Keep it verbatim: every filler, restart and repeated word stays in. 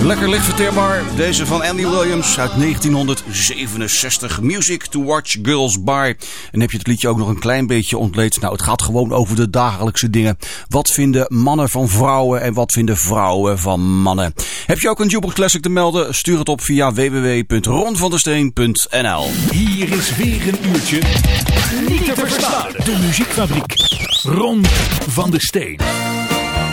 Lekker licht verteerbaar. Deze van Andy Williams uit negentienhonderdzevenenzestig. Music to Watch Girls By. En heb je het liedje ook nog een klein beetje ontleed? Nou, het gaat gewoon over de dagelijkse dingen. Wat vinden mannen van vrouwen en wat vinden vrouwen van mannen? Heb je ook een Jukebox Classic te melden? Stuur het op via w w w punt ron van der steen punt n l. Hier is weer een uurtje niet te verstaan. De muziekfabriek Ron van der Steen.